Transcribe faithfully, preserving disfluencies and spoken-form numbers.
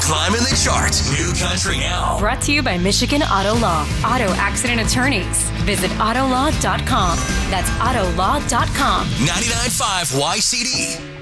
climbing the chart. New Country Now. Brought to you by Michigan Auto Law. Auto accident attorneys. Visit auto law dot com. That's auto law dot com. ninety-nine point five Y C D.